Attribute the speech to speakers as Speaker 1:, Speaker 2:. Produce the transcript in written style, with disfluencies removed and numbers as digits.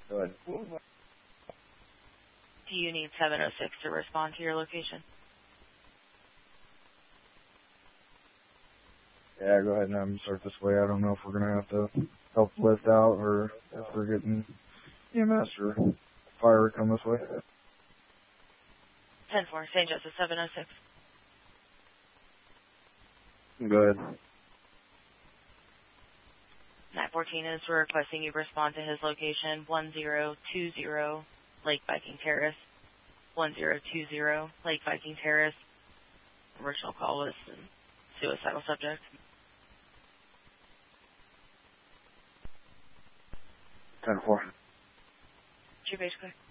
Speaker 1: Go ahead.
Speaker 2: Do you need 706 to respond to your location?
Speaker 1: Yeah, go ahead and have them start this way. I don't know if we're going to have to help lift out or if we're getting EMS or fire come this way.
Speaker 2: 10-4, St. Joseph, 706.
Speaker 1: Go ahead.
Speaker 2: 914 is requesting you respond to his location, 1020 Lake Viking Terrace. 1020 Lake Viking Terrace. Original call was suicidal subject.
Speaker 1: 10-4.
Speaker 2: Chief H. Clear.